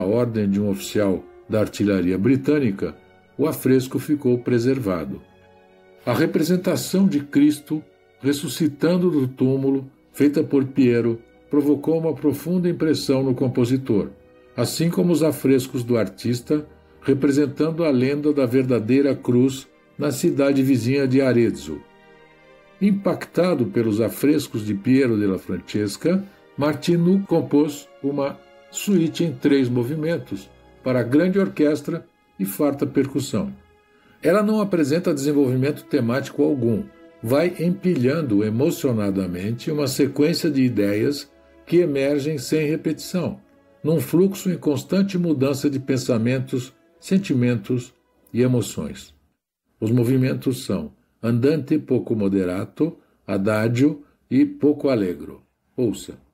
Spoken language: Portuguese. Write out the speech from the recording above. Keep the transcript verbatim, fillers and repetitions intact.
a ordem de um oficial da artilharia britânica, o afresco ficou preservado. A representação de Cristo ressuscitando do túmulo, feita por Piero, provocou uma profunda impressão no compositor, assim como os afrescos do artista, representando a lenda da verdadeira cruz na cidade vizinha de Arezzo. Impactado pelos afrescos de Piero della Francesca, Martinu compôs uma suíte em três movimentos para grande orquestra e farta percussão. Ela não apresenta desenvolvimento temático algum, vai empilhando emocionadamente uma sequência de ideias que emergem sem repetição, num fluxo em constante mudança de pensamentos, sentimentos e emoções. Os movimentos são andante poco moderato, adagio e poco allegro. Ouça.